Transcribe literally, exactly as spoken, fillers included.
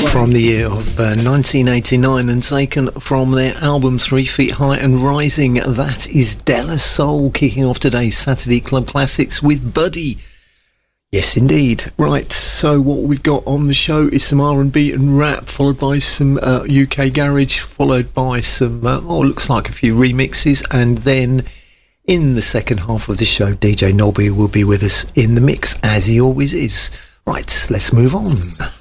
from the year of uh, nineteen eighty-nine and taken from their album Three Feet High and Rising. That is De La Soul kicking off today's Saturday Club Classics with Buddy. Yes, indeed. Right, so what we've got on the show is some R and B and rap, followed by some uh, U K garage, followed by some, uh, oh, looks like a few remixes, and then in the second half of the show, D J Nobby will be with us in the mix, as he always is. Right, let's move on.